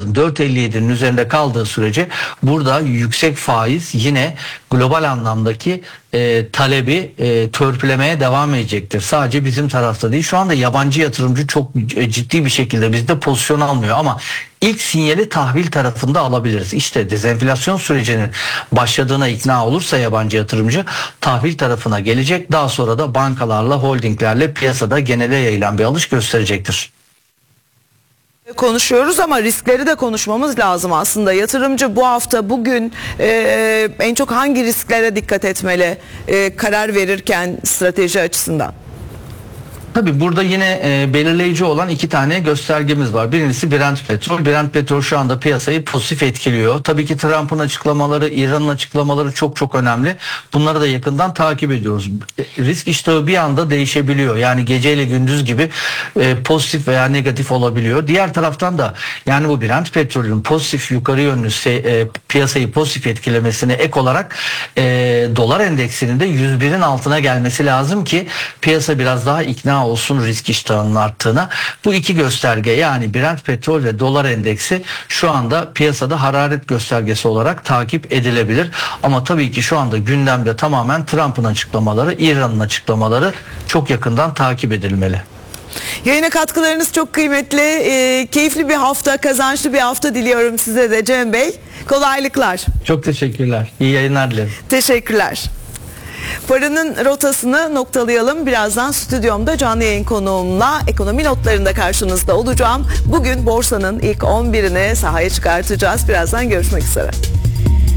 lazım. 4.57'nin üzerinde kaldığı sürece burada yüksek faiz yine global anlamdaki talebi törpülemeye devam edecektir. Sadece bizim tarafta değil. Şu anda yabancı yatırımcı çok ciddi bir şekilde bizde pozisyon almıyor ama ilk sinyali tahvil tarafında alabiliriz. İşte dezenflasyon sürecinin başladığına ikna olursa yabancı yatırımcı tahvil tarafına gelecek. Daha sonra da bankalarla, holdinglerle piyasada genele yayılan bir alış gösterecektir. Konuşuyoruz ama riskleri de konuşmamız lazım aslında. Yatırımcı bu hafta, bugün en çok hangi risklere dikkat etmeli karar verirken strateji açısından? Tabii burada yine belirleyici olan iki tane göstergemiz var. Birincisi Brent petrol. Brent petrol şu anda piyasayı pozitif etkiliyor. Tabii ki Trump'ın açıklamaları, İran'ın açıklamaları çok çok önemli. Bunları da yakından takip ediyoruz. Risk iştahı bir anda değişebiliyor. Yani geceyle gündüz gibi pozitif veya negatif olabiliyor. Diğer taraftan da yani bu Brent petrolün pozitif yukarı yönlü piyasayı pozitif etkilemesine ek olarak dolar endeksinin de 101'in altına gelmesi lazım ki piyasa biraz daha ikna olsun risk iştahının arttığına. Bu iki gösterge, yani Brent petrol ve dolar endeksi şu anda piyasada hararet göstergesi olarak takip edilebilir. Ama tabii ki şu anda gündemde tamamen Trump'ın açıklamaları, İran'ın açıklamaları çok yakından takip edilmeli. Yayına katkılarınız çok kıymetli. Keyifli bir hafta, kazançlı bir hafta diliyorum size de Cem Bey. Kolaylıklar. Çok teşekkürler. İyi yayınlar dilerim. Teşekkürler. Paranın rotasını noktalayalım. Birazdan stüdyomda canlı yayın konuğumla ekonomi notlarında karşınızda olacağım. Bugün borsanın ilk 11'ini sahaya çıkartacağız. Birazdan görüşmek üzere.